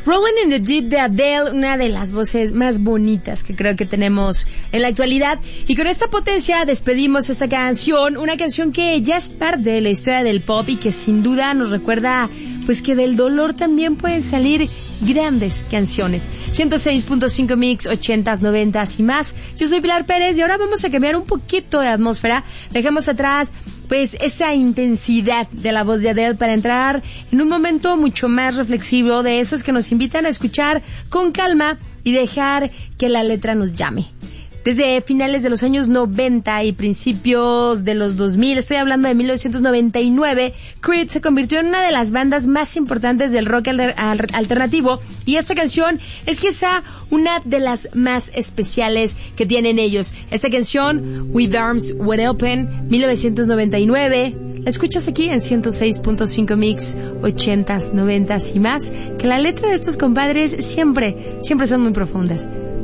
Rolling in the Deep de Adele, una de las voces más bonitas que creo que tenemos en la actualidad. Y con esta potencia despedimos esta canción, una canción que ya es parte de la historia del pop y que sin duda nos recuerda pues que del dolor también pueden salir grandes canciones. 106.5 Mix, 80s, 90s y más. Yo soy Pilar Pérez y ahora vamos a cambiar un poquito de atmósfera. Dejemos atrás pues esa intensidad de la voz de Adele para entrar en un momento mucho más reflexivo, de esos que nos invitan a escuchar con calma y dejar que la letra nos llame. Desde finales de los años 90 y principios de los 2000, estoy hablando de 1999, Creed se convirtió en una de las bandas más importantes del rock alternativo, y esta canción es quizá una de las más especiales que tienen ellos. Esta canción, With Arms Wide Open, 1999, la escuchas aquí en 106.5 Mix, 80s, 90s y más, que la letra de estos compadres siempre son muy profundas.